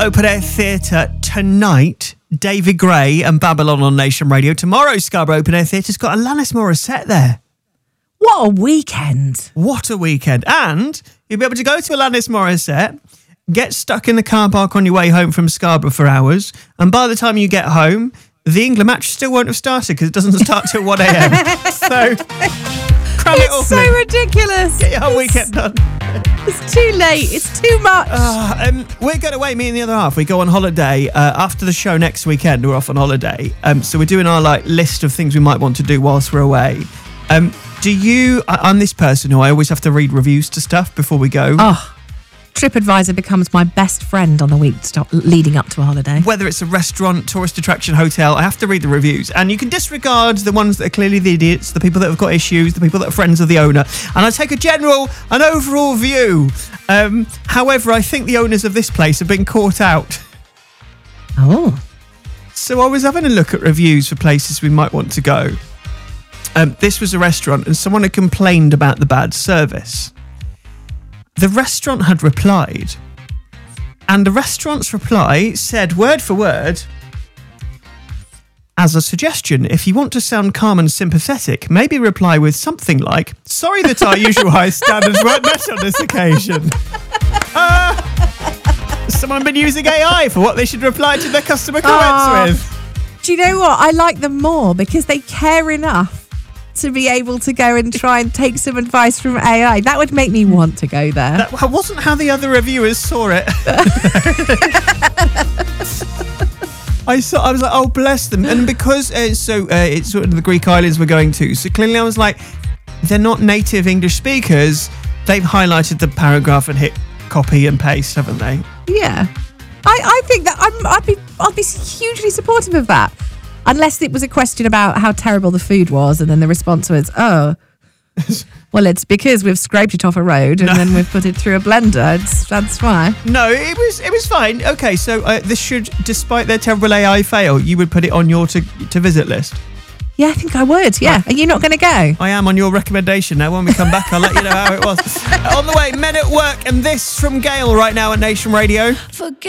Open Air Theatre tonight. David Gray and Babylon on Nation Radio. Tomorrow, Scarborough Open Air Theatre's got Alanis Morissette there. What a weekend. What a weekend. And you'll be able to go to Alanis Morissette, get stuck in the car park on your way home from Scarborough for hours, and by the time you get home, the England match still won't have started because it doesn't start till 1 a.m. So, cram it all It's so in. ridiculous. Get your whole weekend done. It's too late. It's too much. We're going away, me and the other half. We go on holiday after the show next weekend. We're off on holiday. So we're doing our list of things we might want to do whilst we're away. Do you... I'm this person who I always have to read reviews to stuff before we go. Oh, TripAdvisor becomes my best friend on the week leading up to a holiday. Whether it's a restaurant, tourist attraction, hotel, I have to read the reviews. And you can disregard the ones that are clearly the idiots, the people that have got issues, the people that are friends of the owner. And I take an overall view. However, I think the owners of this place have been caught out. Oh. So I was having a look at reviews for places we might want to go. This was a restaurant and someone had complained about the bad service. The restaurant had replied, and the restaurant's reply said, word for word, as a suggestion, if you want to sound calm and sympathetic, maybe reply with something like, sorry that our usual high standards weren't met on this occasion. Someone been using AI for what they should reply to their customer comments with. Do you know what? I like them more because they care enough to be able to go and try and take some advice from AI. That would make me want to go there. That wasn't how the other reviewers saw it. I was like, oh, bless them. And because it's sort of the Greek islands we're going to, so clearly I was like, they're not native English speakers. They've highlighted the paragraph and hit copy and paste, haven't they? Yeah. I think that I'd be hugely supportive of that. Unless it was a question about how terrible the food was, and then the response was, oh, well, it's because we've scraped it off a road and then we've put it through a blender. That's why. No, it was fine. Okay, so this should, despite their terrible AI fail, you would put it on your to visit list. Yeah, I think I would. Yeah. Right. Are you not going to go? I am on your recommendation now. When we come back, I'll let you know how it was. On the way, Men at Work, and this from Gail right now at Nation Radio. Forget